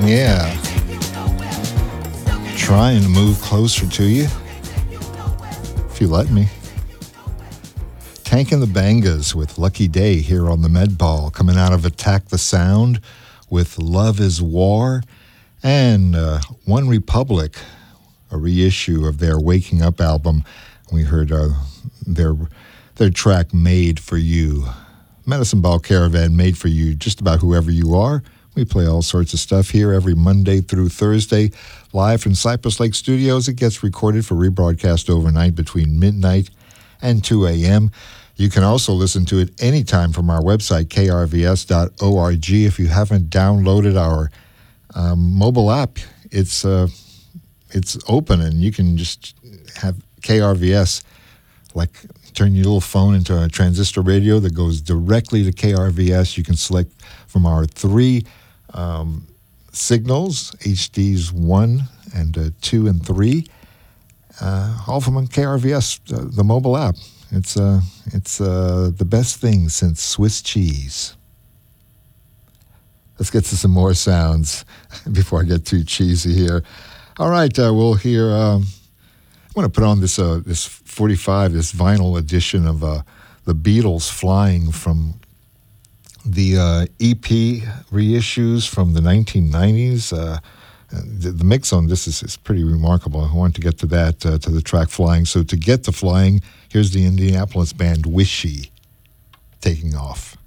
Yeah. Trying to move closer to you, if you let me. Tank and the Bangas with Lucky Day here on the Med Ball, coming out of Attack the Sound with Love is War, and One Republic, a reissue of their Waking Up album. We heard their track Made for You. Medicine Ball Caravan, made for you, just about whoever you are. We play all sorts of stuff here every Monday through Thursday, live from Cypress Lake Studios. It gets recorded for rebroadcast overnight between midnight and 2 a.m. You can also listen to it anytime from our website, krvs.org. If you haven't downloaded our mobile app, it's open, and you can just have KRVS, like turn your little phone into a transistor radio that goes directly to KRVS. You can select from our three signals, HDs 1 and 2 and 3, all from KRVS, the mobile app. It's the best thing since Swiss cheese. Let's get to some more sounds before I get too cheesy here. All right, we'll hear. I want to put on this 45, this vinyl edition of the Beatles Flying from the EP reissues from the 1990s. The mix on this is pretty remarkable. I wanted to get to that, to the track Flying. So to get to Flying, here's the Indianapolis band Wishy taking off.